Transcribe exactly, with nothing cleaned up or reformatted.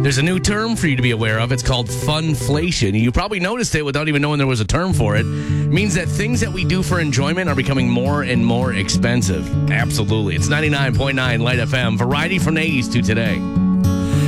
There's a new term for you to be aware of. It's called funflation. You probably noticed it without even knowing there was a term for it. It means that things that we do for enjoyment are becoming more and more expensive. Absolutely. It's ninety-nine point nine Light F M. Variety from the eighties to today.